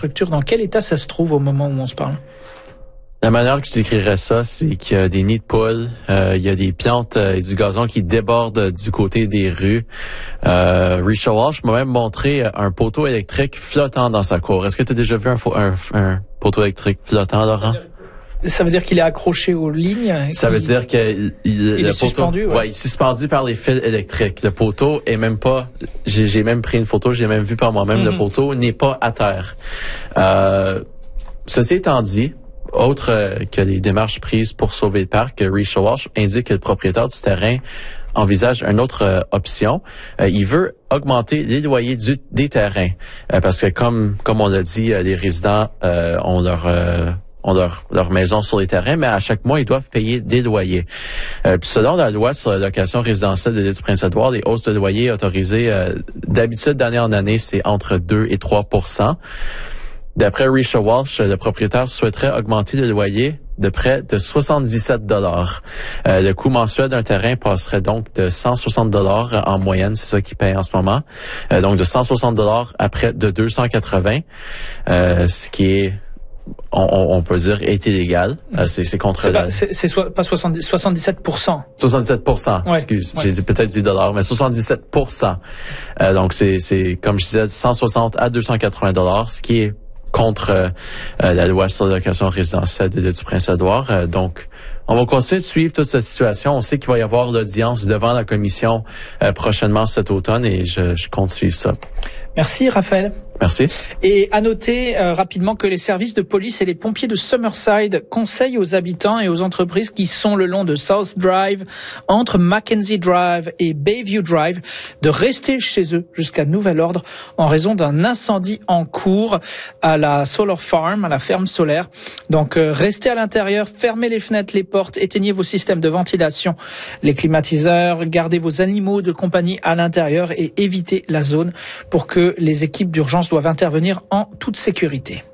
l'infrastructure, dans quel état ça se trouve au moment où on se parle? La manière que je décrirais ça, c'est qu'il y a des nids de poules, il y a des plantes et du gazon qui débordent du côté des rues. Risha Walsh m'a même montré un poteau électrique flottant dans sa cour. Est-ce que tu as déjà vu un poteau électrique flottant, Laurent? Ça veut dire qu'il est accroché aux lignes? Ça veut dire que il est suspendu, ouais, il est suspendu par les fils électriques. Le poteau est même pas, j'ai même pris une photo, j'ai même vu par moi-même, le poteau n'est pas à terre. Ceci étant dit, autre que les démarches prises pour sauver le parc, Risha Walsh indique que le propriétaire du terrain envisage une autre option. Il veut augmenter les loyers des terrains parce que comme on l'a dit, les résidents ont leur maison sur les terrains, mais à chaque mois, ils doivent payer des loyers. Puis selon la loi sur la location résidentielle de l'île du Prince-Édouard, les hausses de loyers autorisées d'habitude d'année en année, c'est entre 2 et 3 %. D'après Risha Walsh, le propriétaire souhaiterait augmenter le loyer de près de 77 $. Le coût mensuel d'un terrain passerait donc de 160 $ en moyenne, c'est ça qu'il paye en ce moment. Donc de 160 $ à près de 280, ce qui est on peut dire est illégal. C'est contre pas 77 %. 77 %, ouais, excuse. Ouais. J'ai dit peut-être 10 $, mais 77 %. Donc c'est comme je disais 160 à 280 $, ce qui est contre la loi sur la location résidentielle de l'île du Prince-Édouard. Donc, on va continuer de suivre toute cette situation. On sait qu'il va y avoir l'audience devant la commission prochainement cet automne et je compte suivre ça. Merci, Raphaël. Merci. Et à noter rapidement que les services de police et les pompiers de Summerside conseillent aux habitants et aux entreprises qui sont le long de South Drive, entre Mackenzie Drive et Bayview Drive, de rester chez eux jusqu'à nouvel ordre en raison d'un incendie en cours à la Solar Farm, à la ferme solaire. Donc restez à l'intérieur, fermez les fenêtres, les portes, éteignez vos systèmes de ventilation, les climatiseurs, gardez vos animaux de compagnie à l'intérieur et évitez la zone pour que les équipes d'urgence doivent intervenir en toute sécurité.